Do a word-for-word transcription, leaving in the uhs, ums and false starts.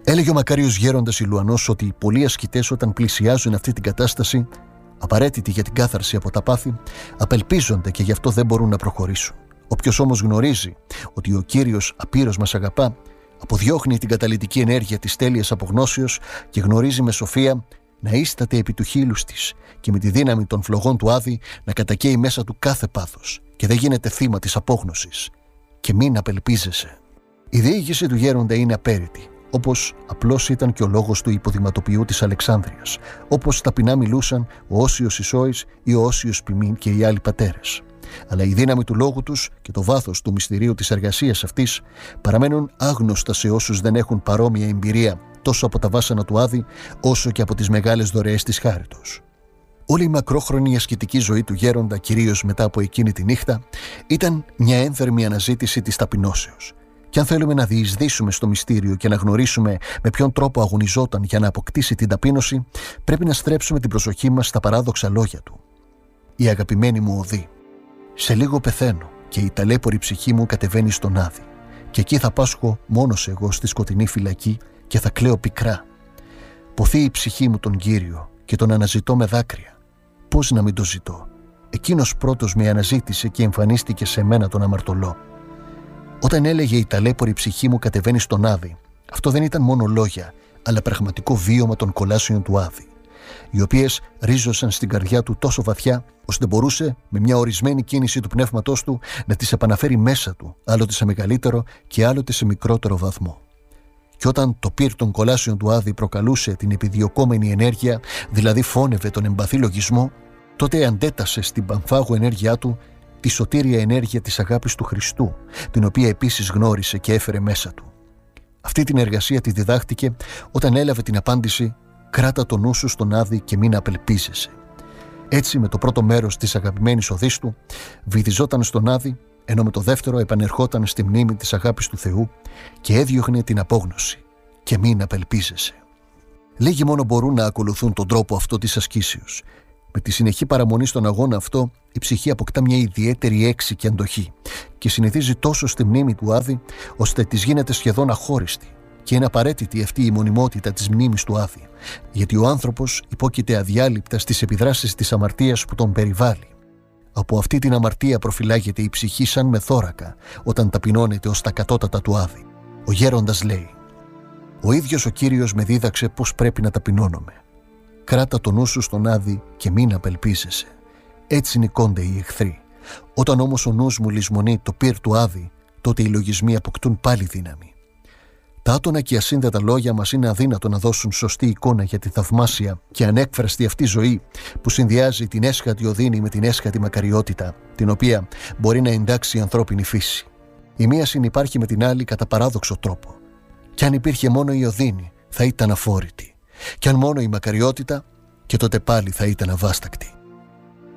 Έλεγε ο μακάριος γέροντας Ηλουανός ότι οι πολλοί ασκητές, όταν πλησιάζουν αυτή την κατάσταση, απαραίτητη για την κάθαρση από τα πάθη, απελπίζονται και γι' αυτό δεν μπορούν να προχωρήσουν. Όποιος όμως γνωρίζει ότι ο Κύριος απείρως μας αγαπά, αποδιώχνει την καταλυτική ενέργεια της τέλειας απογνώσεως και γνωρίζει με σοφία να ίσταται επί του χείλους της και με τη δύναμη των φλογών του Άδη να κατακαίει μέσα του κάθε πάθος και δεν γίνεται θύμα της απόγνωσης. Και μην απελπίζεσαι. Η διήγηση του γέροντα είναι απέρριτη, όπως απλώς ήταν και ο λόγος του υποδηματοποιού της Αλεξάνδρειας, όπως ταπεινά μιλούσαν ο Όσιος Ισόης ή ο Όσιος Ποιμήν και οι άλλοι πατέρες. Αλλά η δύναμη του λόγου τους και το βάθος του μυστηρίου της εργασίας αυτής παραμένουν άγνωστα σε όσους δεν έχουν παρόμοια εμπειρία τόσο από τα βάσανα του Άδη όσο και από τις μεγάλες δωρεές της χάριτος. Όλη η μακρόχρονη ασκητική ζωή του γέροντα, κυρίως μετά από εκείνη τη νύχτα, ήταν μια ένθερμη αναζήτηση της ταπεινώσεως. Και αν θέλουμε να διεισδύσουμε στο μυστήριο και να γνωρίσουμε με ποιον τρόπο αγωνιζόταν για να αποκτήσει την ταπείνωση, πρέπει να στρέψουμε την προσοχή μας στα παράδοξα λόγια του. «Η αγαπημένη μου οδή. Σε λίγο πεθαίνω και η ταλέπορη ψυχή μου κατεβαίνει στον Άδη. Και εκεί θα πάσχω μόνος εγώ στη σκοτεινή φυλακή και θα κλαίω πικρά. Ποθεί η ψυχή μου τον Κύριο και τον αναζητώ με δάκρυα. Πώς να μην το ζητώ? Εκείνος πρώτος με αναζήτησε και εμφανίστηκε σε μένα τον αμαρτωλό». Όταν έλεγε «η ταλέπορη ψυχή μου κατεβαίνει στον Άδη», αυτό δεν ήταν μόνο λόγια, αλλά πραγματικό βίωμα των κολάσεων του Άδη, οι οποίες ρίζωσαν στην καρδιά του τόσο βαθιά, ώστε μπορούσε με μια ορισμένη κίνηση του πνεύματός του να τις επαναφέρει μέσα του, άλλοτε σε μεγαλύτερο και άλλοτε σε μικρότερο βαθμό. Και όταν το πυρ των κολάσεων του Άδη προκαλούσε την επιδιωκόμενη ενέργεια, δηλαδή φώνευε τον εμπαθή λογισμό, τότε αντέτασε στην πανφάγου ενέργειά του τη σωτήρια ενέργεια της αγάπης του Χριστού, την οποία επίσης γνώρισε και έφερε μέσα του. Αυτή την εργασία τη διδάχτηκε όταν έλαβε την απάντηση «Κράτα το νου σου στον Άδη και μην απελπίζεσαι». Έτσι, με το πρώτο μέρος της αγαπημένης οδής του, βυθιζόταν στον Άδη, ενώ με το δεύτερο επανερχόταν στη μνήμη της αγάπης του Θεού και έδιωχνε την απόγνωση «Και μην απελπίζεσαι». Λίγοι μόνο μπορούν να ακολουθούν τον τρόπο αυτό της ασκήσεως. Με τη συνεχή παραμονή στον αγώνα αυτό, η ψυχή αποκτά μια ιδιαίτερη έξι και αντοχή και συνηθίζει τόσο στη μνήμη του Άδη, ώστε της γίνεται σχεδόν αχώριστη. Και είναι απαραίτητη αυτή η μονιμότητα της μνήμης του Άδη, γιατί ο άνθρωπος υπόκειται αδιάλειπτα στις επιδράσεις της αμαρτίας που τον περιβάλλει. Από αυτή την αμαρτία προφυλάγεται η ψυχή σαν με θώρακα, όταν ταπεινώνεται ως τα κατώτατα του Άδη. Ο γέροντας λέει: «Ο ίδιος ο Κύριος με δίδαξε πώς πρέπει να ταπεινώνομαι. Κράτα το νου σου στον Άδη και μην απελπίζεσαι. Έτσι νικώνται οι εχθροί. Όταν όμως ο νους μου λησμονεί το πυρ του Άδη, τότε οι λογισμοί αποκτούν πάλι δύναμη». Τα άτονα και ασύνδετα λόγια μας είναι αδύνατο να δώσουν σωστή εικόνα για τη θαυμάσια και ανέκφραστη αυτή ζωή που συνδυάζει την έσχατη οδύνη με την έσχατη μακαριότητα, την οποία μπορεί να εντάξει η ανθρώπινη φύση. Η μία συνυπάρχει με την άλλη κατά παράδοξο τρόπο. Κι αν υπήρχε μόνο η οδύνη, θα ήταν αφόρητη. Κι αν μόνο η μακαριότητα, και τότε πάλι θα ήταν αβάστακτη.